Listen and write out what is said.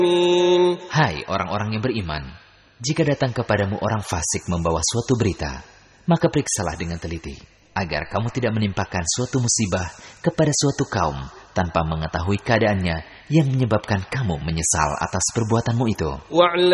Hai orang-orang yang beriman, jika datang kepadamu orang fasik membawa suatu berita, maka periksalah dengan teliti, agar kamu tidak menimpakan suatu musibah kepada suatu kaum tanpa mengetahui keadaannya yang menyebabkan kamu menyesal atas perbuatanmu itu.